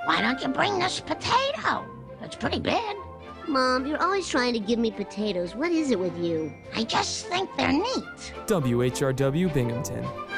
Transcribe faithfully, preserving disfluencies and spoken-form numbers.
Why don't you bring this potato? It's pretty big. Mom, you're always trying to give me potatoes. What is it with you? I just think they're neat. W H R W Binghamton.